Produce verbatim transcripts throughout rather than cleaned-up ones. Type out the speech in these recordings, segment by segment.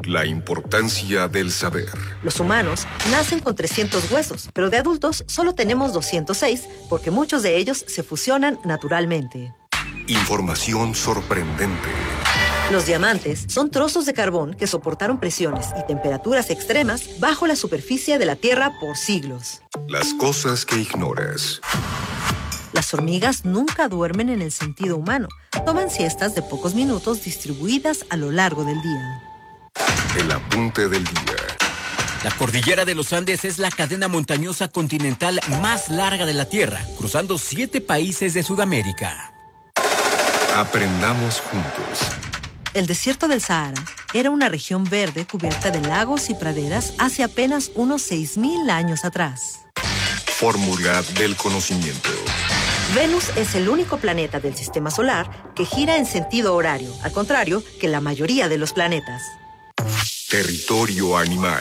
La importancia del saber. Los humanos nacen con trescientos huesos, pero de adultos solo tenemos doscientos seis porque muchos de ellos se fusionan naturalmente. Información sorprendente. Los diamantes son trozos de carbón que soportaron presiones y temperaturas extremas bajo la superficie de la Tierra por siglos. Las cosas que ignoras. Las hormigas nunca duermen en el sentido humano. Toman siestas de pocos minutos distribuidas a lo largo del día. El apunte del día. La cordillera de los Andes es la cadena montañosa continental más larga de la Tierra, cruzando siete países de Sudamérica. Aprendamos juntos. El desierto del Sahara era una región verde cubierta de lagos y praderas hace apenas unos seis mil años atrás. Fórmula del conocimiento. Venus es el único planeta del sistema solar que gira en sentido horario, al contrario que la mayoría de los planetas. Territorio animal.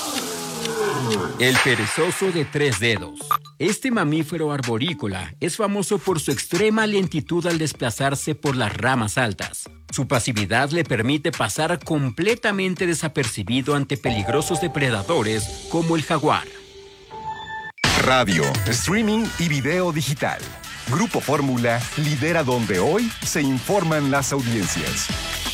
El perezoso de tres dedos. Este mamífero arborícola es famoso por su extrema lentitud al desplazarse por las ramas altas. Su pasividad le permite pasar completamente desapercibido ante peligrosos depredadores como el jaguar. Radio, streaming y video digital. Grupo Fórmula lidera donde hoy se informan las audiencias.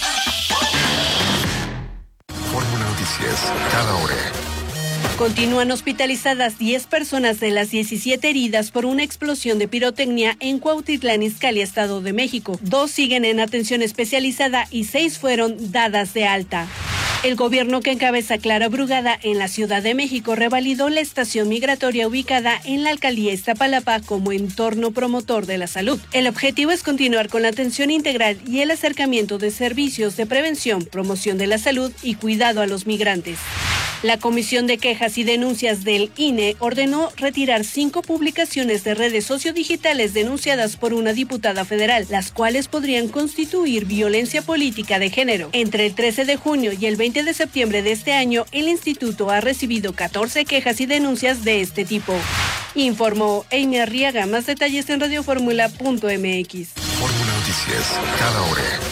Fórmula Noticias, cada hora. Continúan hospitalizadas diez personas de las diecisiete heridas por una explosión de pirotecnia en Cuautitlán Izcalli, Estado de México. Dos siguen en atención especializada y seis fueron dadas de alta. El gobierno que encabeza Clara Brugada en la Ciudad de México revalidó la estación migratoria ubicada en la alcaldía Iztapalapa como entorno promotor de la salud. El objetivo es continuar con la atención integral y el acercamiento de servicios de prevención, promoción de la salud y cuidado a los migrantes. La Comisión de Quejas y Denuncias del I N E ordenó retirar cinco publicaciones de redes sociodigitales denunciadas por una diputada federal, las cuales podrían constituir violencia política de género. Entre el trece de junio y el veinte de septiembre de este año, el instituto ha recibido catorce quejas y denuncias de este tipo. Informó Amy Arriaga. Más detalles en radioformula punto m x. Fórmula Noticias, cada hora.